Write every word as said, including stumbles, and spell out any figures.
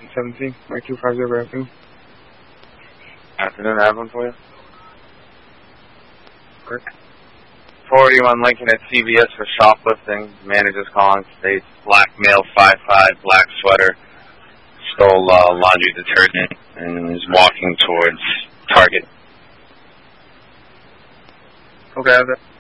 seventeen, Mike two five zero Avenue. Afternoon, I have one for you. Quick. forty-one Lincoln at C V S for shoplifting. Manager's calling, states black male, five five, black sweater, stole uh, laundry detergent, and is walking towards Target. Okay, I have that.